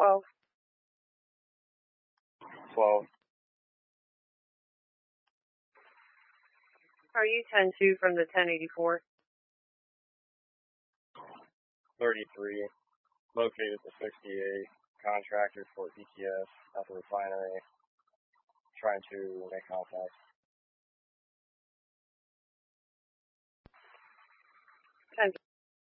12. 12. Are you 10-2 from the 1084? 33. Located at the 68. Contractor for ETS at the refinery. Trying to make contact.